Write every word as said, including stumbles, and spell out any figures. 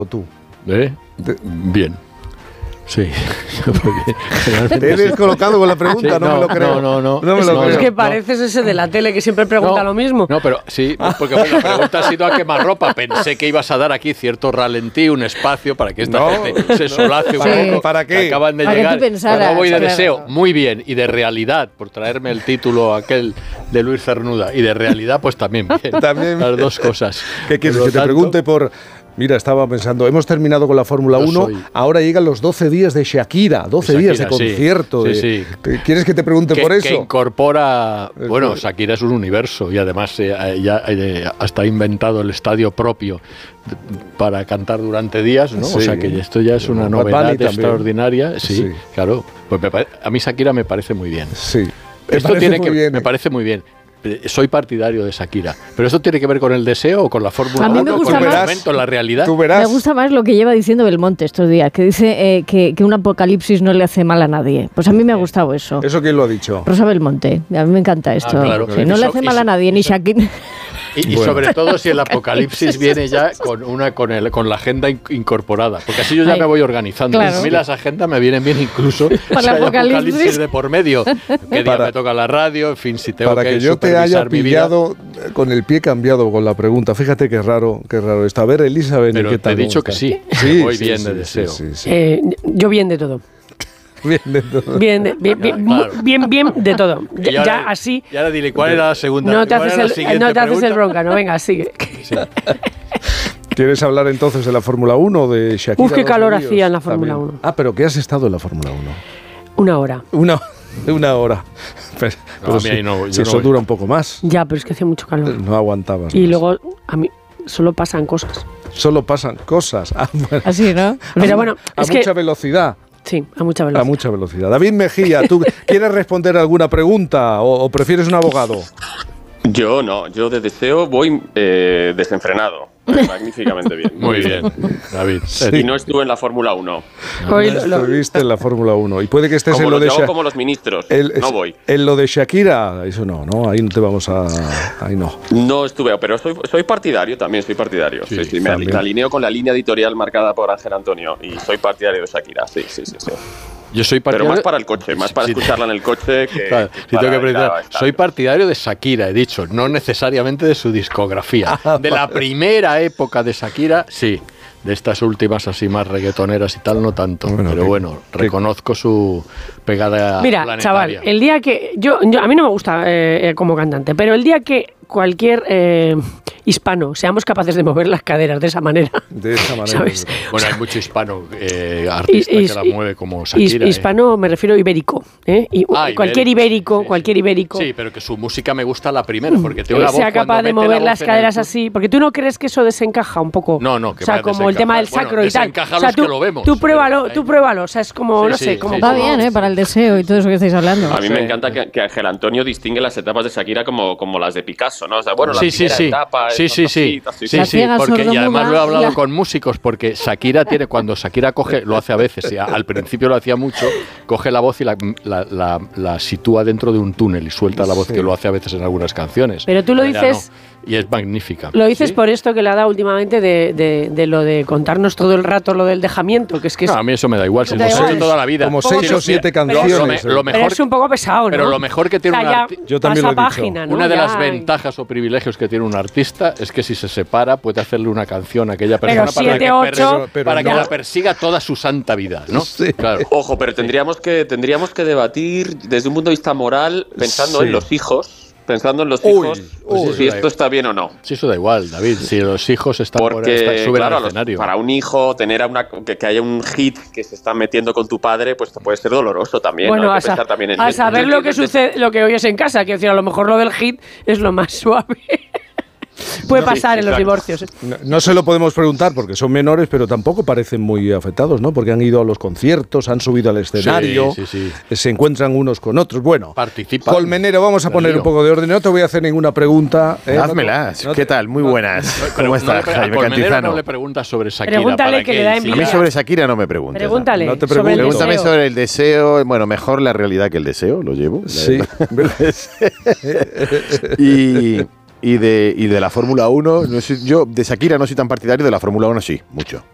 tú? ¿Eh? De, bien. Sí. Te he descolocado con la pregunta, sí, no, no me lo creo. No, no, no. no, me lo no creo. Es que pareces no. ese de la tele que siempre pregunta no, lo mismo. No, pero sí, porque bueno, la pregunta ha sido a quemarropa. Pensé que ibas a dar aquí cierto ralentí, un espacio para que esta no, gente se solace un sí. poco. ¿Para qué? Que acaban de para llegar. Que tú pensaras, Cuando voy de claro. deseo, muy bien. Y de realidad, por traerme el título aquel de Luis Cernuda. Y de realidad, pues también bien. También Las dos cosas. ¿Qué quieres? Que te tanto, pregunte por... Mira, estaba pensando, hemos terminado con la Fórmula uno, soy... ahora llegan los doce días de Shakira, doce días de concierto. Sí, de, sí, sí. ¿Quieres que te pregunte que, por eso? Que incorpora... Bueno, Shakira es un universo y además eh, ya eh, hasta ha inventado el estadio propio para cantar durante días, ¿no? Sí. O sea que esto ya es una novedad extraordinaria. Sí, sí, claro. Pues me pare... a mí Shakira me parece muy bien. Sí. Me esto tiene que... bien. Me parece muy bien. Soy partidario de Shakira. ¿Pero esto tiene que ver con el deseo o con la fórmula uno, con el momento, la realidad? Tú verás. Me gusta más lo que lleva diciendo Belmonte estos días, que dice eh, que, que un apocalipsis no le hace mal a nadie. Pues a mí me ha gustado eso. ¿Eso quién lo ha dicho? Rosa Belmonte. A mí me encanta esto. Ah, claro, sí, no le hace mal a nadie, ni Shakira. Y, y bueno. sobre todo si el apocalipsis viene ya con una con el con la agenda in, incorporada, porque así yo ya Ay, me voy organizando. Claro. A mí las agendas me vienen bien incluso si hay apocalipsis. apocalipsis de por medio. Que día me toca la radio, en fin, si tengo para que, que yo te haya pillado vida. Con el pie cambiado con la pregunta. Fíjate qué raro, qué raro está. A ver, Elizabeth, pero ¿qué tal? Te he dicho que sí, sí voy sí, bien sí, de sí, deseo. Sí, sí, sí. Eh, yo bien de todo. Bien de todo. Bien, de, bien, bien, claro. bien, bien de todo. Ya, ahora, ya así. Y ahora dile, ¿cuál era la segunda? No te haces el, no te haces el bronca, no, venga, sigue. Sí. ¿Quieres hablar entonces de la Fórmula uno, de Shakira? Uf, qué calor hacía en la Fórmula uno. Ah, pero ¿qué has estado en la Fórmula uno? Una hora. Una, una hora. Pero, no, pero a mí si, no, si eso no dura un poco más. Ya, pero es que hacía mucho calor. No aguantabas. Y más. luego, a mí, solo pasan cosas. Solo pasan cosas. Ah, bueno. Así, ¿no? Pero bueno, a es mucha que, velocidad. Sí, a mucha velocidad. A mucha velocidad. David Mejía, ¿tú quieres responder alguna pregunta o, o prefieres un abogado? Yo no, yo de deseo voy eh, desenfrenado. Magníficamente bien. Muy bien, David. Sí. Y no estuve en la Fórmula uno. No estuviste en la Fórmula uno. Y puede que estés como en lo de Shakira. Como los ministros. El, no voy. En lo de Shakira, eso no, ¿no? Ahí no te vamos a... Ahí no. No estuve, pero soy, soy partidario también, soy partidario. Sí, sí, sí, me, me alineo con la línea editorial marcada por Ángel Antonio y soy partidario de Shakira, sí, sí, sí. sí. Yo soy partidario... Pero más para el coche, más para sí, escucharla en el coche que... Claro, que sí, para tengo que esta, esta, soy partidario de Shakira, he dicho, no necesariamente de su discografía. De la primera época de Shakira, sí. De estas últimas así más reggaetoneras y tal, no tanto. Bueno, pero que, bueno, que, reconozco su pegada Mira, planetaria. Chaval, el día que... yo, yo A mí no me gusta eh, como cantante, pero el día que cualquier eh, hispano seamos capaces de mover las caderas de esa manera. De esa manera. ¿Sabes? Bueno, hay mucho hispano eh, artista y, y, que la mueve como Shakira. Hispano eh. me refiero ibérico. ¿eh? Y, ah, cualquier ibérico, sí, sí, cualquier ibérico. Sí, pero que su música me gusta la primera, porque tiene que una voz sea capaz de mover las caderas así. Porque tú no crees que eso desencaja un poco. No, no, que o sea, como el tema del sacro bueno, y tal. O sea, tú, tú, que lo vemos, tú pruébalo, pero, tú pruébalo. O sea, es como, sí, no sí, sé, como. Sí, va bien, ¿eh? Para el deseo y todo eso que estáis hablando. A mí sí. me encanta que, que Ángel Antonio distingue las etapas de Shakira como, como las de Picasso, ¿no? O sea, bueno, la sí, primera sí, sí. etapa. Sí, sí, sí. Así, sí, sí, porque y además lo he hablado la... con músicos, porque Shakira tiene, cuando Shakira coge, lo hace a veces, y al principio lo hacía mucho, coge la voz y la, la, la, la sitúa dentro de un túnel y suelta la voz, sí. que lo hace a veces en algunas canciones. Pero tú lo Pero dices... No. Y es magnífica. Lo dices ¿sí? por esto que le ha dado últimamente de, de, de lo de contarnos todo el rato lo del dejamiento, que es que es... No, a mí eso me da igual, si da hemos igual. hecho toda la vida. Como seis o siete canciones. Lo, me, lo mejor, pero es un poco pesado, ¿no? Pero lo mejor que tiene o sea, un artista... Yo también lo he página, dicho. ¿no? Una de ya, las ventajas o privilegios que tiene un artista es que si se separa puede hacerle una canción a aquella persona pero para, siete, que, ocho, per, pero para que la persiga toda su santa vida, ¿no? Sí. Claro. Ojo, pero tendríamos que, tendríamos que debatir desde un punto de vista moral, pensando sí. en los hijos... Pensando en los uy, hijos, uy, si esto está bien o no. Si eso da igual, David. Si los hijos están Porque, por están, suben claro, al escenario. Para un hijo, tener a una, que, que haya un hit que se está metiendo con tu padre, pues puede ser doloroso también. Bueno, ¿no? a, sa también en a el, saber en el, lo que sucede, lo que oyes en casa. Quiero decir, a lo mejor lo del hit es lo más suave. Puede no, pasar sí, en los claro. divorcios. No, no se lo podemos preguntar porque son menores, pero tampoco parecen muy afectados, ¿no? Porque han ido a los conciertos, han subido al escenario, sí, sí, sí. se encuentran unos con otros. Bueno, participan. Colmenero, vamos a poner un poco de orden. No te voy a hacer ninguna pregunta. ¿eh? Házmelas. No te, ¿Qué tal? Muy buenas. No, ¿Cómo estás, no Jaime Colmenero Cantizano? No le preguntas sobre Shakira. Pregúntale para que que le da A envidia. mí sobre Shakira no me preguntes. Pregúntale. No te sobre el Pregúntame deseo. sobre el deseo. Bueno, mejor la realidad que el deseo, lo llevo. Sí. y... Y de, y de la Fórmula uno, no soy, yo de Shakira no soy tan partidario, de la Fórmula uno sí, mucho.